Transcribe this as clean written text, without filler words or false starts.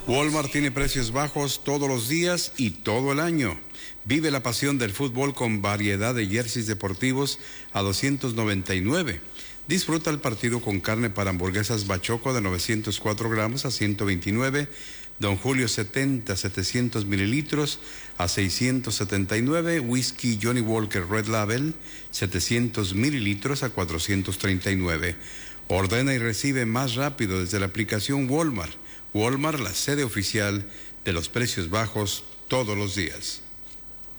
Walmart tiene precios bajos todos los días y todo el año. Vive la pasión del fútbol con variedad de jerseys deportivos a $299. Disfruta el partido con carne para hamburguesas Bachoco de 904 gramos a $129. Don Julio 700 mililitros a $679. Whisky Johnny Walker Red Label 700 mililitros a $439. Ordena y recibe más rápido desde la aplicación Walmart. Walmart, la sede oficial de los precios bajos todos los días.